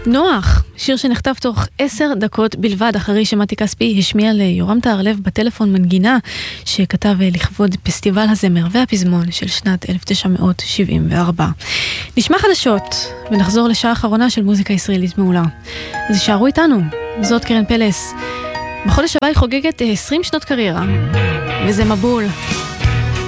נוח, שיר שנכתב תוך 10 דקות בלבד אחרי שמתי כספי השמיע ליורם תהרלב בטלפון מנגינה שכתב לכבוד פסטיבל הזמר והפזמון של שנת 1974. נשמע חדשות ונחזור לשעה האחרונה של מוזיקה ישראלית מעולה. אז יישארו איתנו, זאת קרן פלס. בחודש הבא היא חוגגת 20 שנות קריירה, וזה מבול.